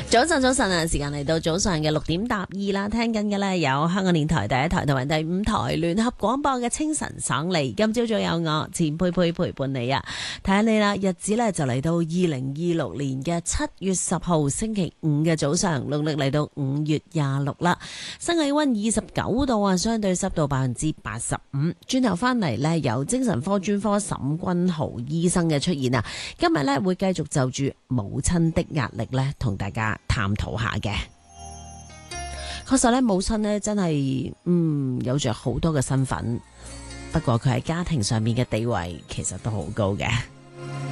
早晨，早晨啊！時間嚟到早上嘅6:12啦，聽緊嘅呢有香港電台第一台同埋第5台聯合廣播嘅清晨爽利。今朝早有我錢佩佩陪伴你啊！睇下你啦，日子呢就嚟到2026年嘅7月10號星期五嘅早上，農曆嚟到5月26啦。室外氣溫29度啊，相對濕度85%。轉頭翻嚟呢，有精神科專科沈君豪醫生嘅出現啊！今日呢會繼續就住母親的壓力呢同大家探討下嘅。確實咧，母親咧真係有着好多嘅身份，不過佢喺家庭上面嘅地位其實都好高嘅。